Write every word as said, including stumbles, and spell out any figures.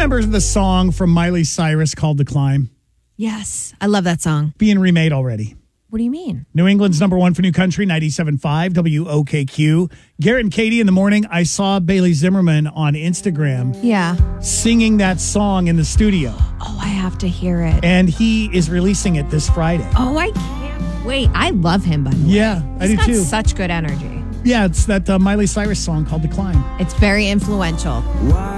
remember the song from Miley Cyrus called The Climb? Yes. I love that song. Being remade already. What do you mean? New England's number one for new country, ninety-seven point five W O K Q. Garrett and Katie in the morning. I saw Bailey Zimmerman on Instagram Yeah. singing that song in the studio. Oh, I have to hear it. And he is releasing it this Friday. Oh, I can't wait. I love him, by the way. Yeah, I He's do got too. such good energy. Yeah, it's that uh, Miley Cyrus song called The Climb. It's very influential. Why